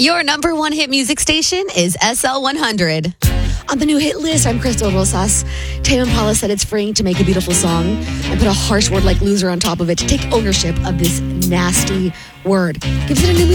Your number one hit music station is SL100. On the new hit list, I'm Crystal Rosas. Tame Impala said it's freeing to make a beautiful song and put a harsh word like loser on top of it to take ownership of this nasty word. Gives it a new